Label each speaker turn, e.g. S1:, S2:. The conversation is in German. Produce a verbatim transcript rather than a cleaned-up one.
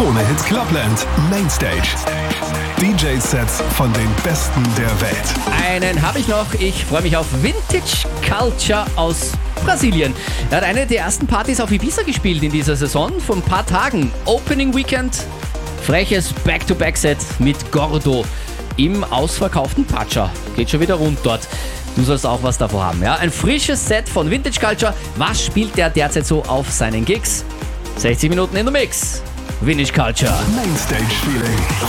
S1: Krone-Hit Clubland Mainstage. D J-Sets von den Besten der Welt.
S2: Einen habe ich noch. Ich freue mich auf Vintage Culture aus Brasilien. Er hat eine der ersten Partys auf Ibiza gespielt in dieser Saison. Vor ein paar Tagen. Opening Weekend. Freches Back-to-Back-Set mit Gordo im ausverkauften Pacha. Geht schon wieder rund dort. Du sollst auch was davor haben. Ja? Ein frisches Set von Vintage Culture. Was spielt der derzeit so auf seinen Gigs? sechzig Minuten in the Mix. Vintage Culture.
S1: Mainstage Feeling.